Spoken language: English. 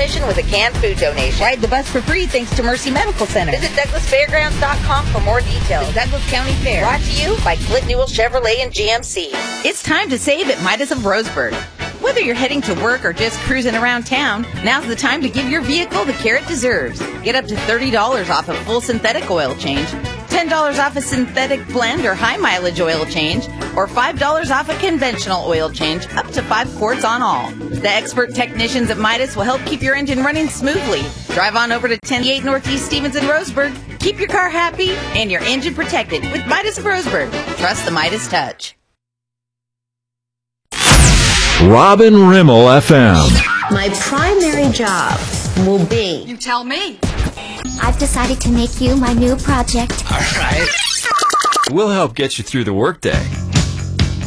admission with a canned food donation. Ride the bus for free thanks to Mercy Medical Center. Visit DouglasFairgrounds.com for more details. The Douglas County Fair. Brought to you by Clint Newell Chevrolet and GMC. It's time to save at Midas of Roseburg. Whether you're heading to work or just cruising around town, now's the time to give your vehicle the care it deserves. Get up to $30 off a full synthetic oil change, $10 off a synthetic blend or high mileage oil change, or $5 off a conventional oil change, up to 5 quarts on all. The expert technicians at Midas will help keep your engine running smoothly. Drive on over to 108 Northeast Stevens in Roseburg. Keep your car happy and your engine protected with Midas of Roseburg. Trust the Midas touch. Robin Rimmel FM. My primary job will be... You tell me. I've decided to make you my new project. All right. We'll help get you through the workday.